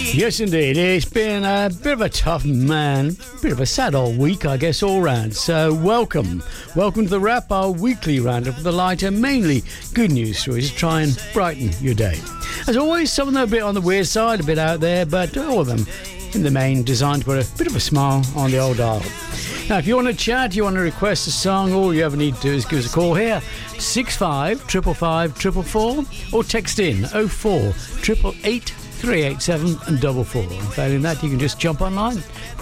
Yes, indeed. It's been a bit of a tough bit of a sad old week, I guess, all round. So welcome to the Wrap, our weekly roundup of the lighter, mainly good news stories to try and brighten your day. As always, some of them are a bit on the weird side, a bit out there, but all of them, in the main, designed to put a bit of a smile on the old dial. Now, if you want to chat, you want to request a song, all you ever need to do is give us a call here, 65 555 444, or text in 04 888 387 and 44. And failing that, you can just jump online,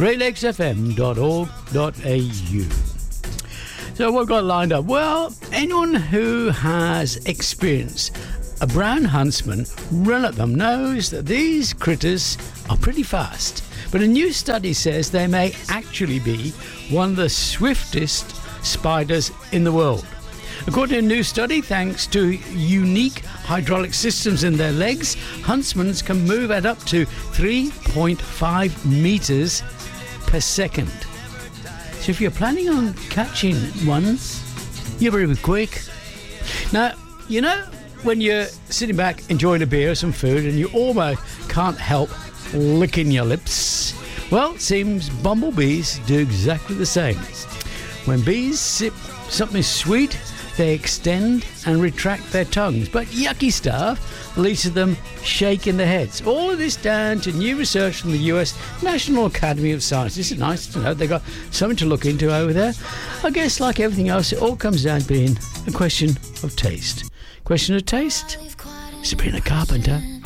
greatlakesfm.org.au. So what we've got lined up? Well, anyone who has experienced a brown huntsman run at them knows that these critters are pretty fast. But a new study says they may actually be one of the swiftest spiders in the world. According to a new study, thanks to unique hydraulic systems in their legs, huntsmen can move at up to 3.5 meters per second. So if you're planning on catching one, you're very quick. Now, you know, when you're sitting back enjoying a beer or some food and you almost can't help licking your lips, well, it seems bumblebees do exactly the same. When bees sip something sweet, they extend and retract their tongues, but yucky stuff leads to them shaking their heads. All of this down to new research from the US National Academy of Sciences. This is nice to know. They've got something to look into over there. I guess, like everything else, it all comes down to being a question of taste. Question of taste? Sabrina Carpenter.